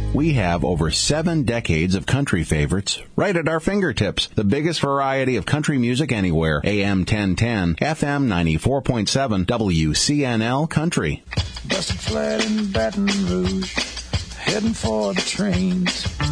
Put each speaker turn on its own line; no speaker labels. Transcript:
We have over 7 decades of country favorites right at our fingertips. The biggest variety of country music anywhere. AM 1010, FM 94.7, WCNL Country.
Busted flat in Baton Rouge, heading for the trains.